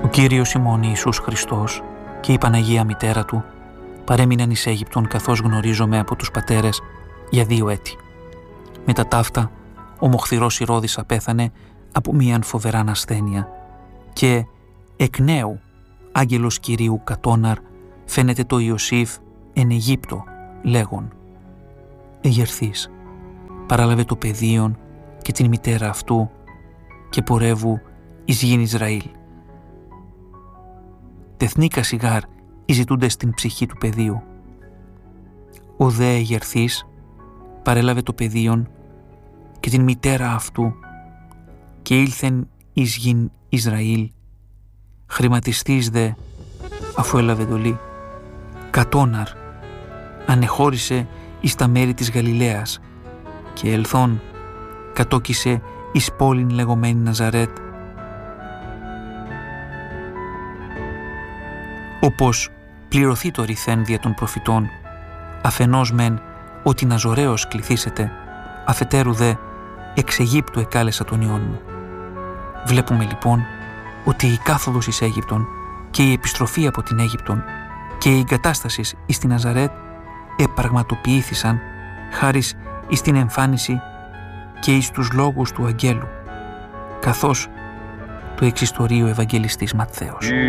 Ο Κύριος ημών Ιησούς Χριστός και η Παναγία Μητέρα Του παρέμειναν εις Αίγυπτον, καθώς γνωρίζομαι από τους πατέρες, για 2 έτη. Μετά ταύτα, ο μοχθηρός Ηρώδης απέθανε από μίαν φοβεράν ασθένεια και εκ νέου άγγελος Κυρίου κατώναρ φαίνεται το Ιωσήφ εν Αιγύπτο, λέγον «Εγερθείς, παράλαβε το παιδίον και την μητέρα αυτού και πορεύου εις γην Ισραήλ. Τεθνίκα σιγάρ ειζητούνται στην ψυχή του παιδίου. Ο δε εγερθείς παρέλαβε το παιδίον και την μητέρα αυτού και ήλθεν εις γην Ισραήλ, χρηματιστής δε, αφού έλαβε εντολή, κατώναρ, ανεχώρησε εις τα μέρη της Γαλιλαίας και ελθόν κατόκισε εις πόλην λεγομένη Ναζαρέτ, όπως πληρωθεί το ρηθέν δια των προφητών, αφενός μεν ότι Ναζωραίος κληθήσετε, αφετέρου δε εξ Αιγύπτου εκάλεσα τον Υιόν μου. Βλέπουμε λοιπόν ότι η κάθοδος εις Αίγυπτον και η επιστροφή από την Αίγυπτον και η εγκατάσταση εις την Ναζαρέτ επραγματοποιήθησαν χάρις εις την εμφάνιση και εις τους λόγους του αγγέλου, καθώς το εξιστορεί ο Ευαγγελιστής Ματθαίος.